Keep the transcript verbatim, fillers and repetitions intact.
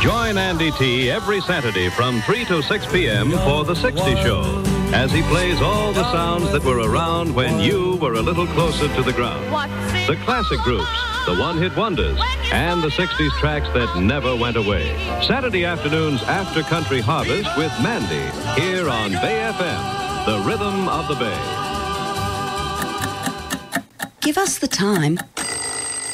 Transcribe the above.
Join Andy T. every Saturday from three to six p.m. for The sixties Show, as he plays all the sounds that were around when you were a little closer to the ground. The classic groups, the one-hit wonders, and the sixties tracks that never went away. Saturday afternoons after Country Harvest with Mandy, here on Bay F M, the rhythm of the Bay. Give us the time.